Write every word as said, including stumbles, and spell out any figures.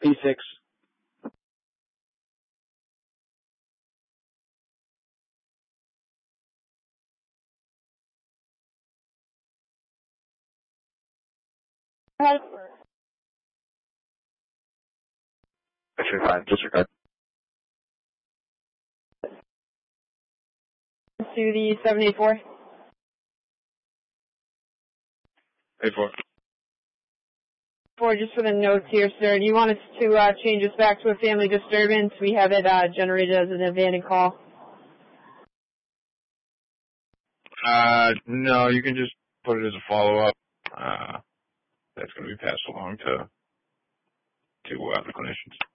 P six. Actually, fine. Disregard. To the seven eight four. eight four. Four, just for the notes here, sir. Do you want us to uh, change this back to a family disturbance? We have it uh, generated as an abandoned call. Uh, no, you can just put it as a follow-up. Uh, that's going to be passed along to, to uh, the clinicians.